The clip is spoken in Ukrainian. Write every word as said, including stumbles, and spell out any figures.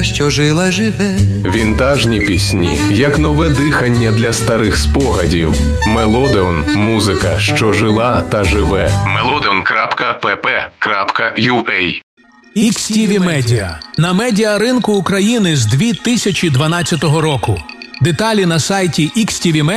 що жила живе. Вінтажні пісні, як нове дихання для старих спогадів. Мелодеон – музика, що жила та живе. мелодеон крапка пі пі крапка ю а. ікс ті ві Media. На медіаринку України з дві тисячі дванадцятого року. Деталі на сайті ікс ті ві Media.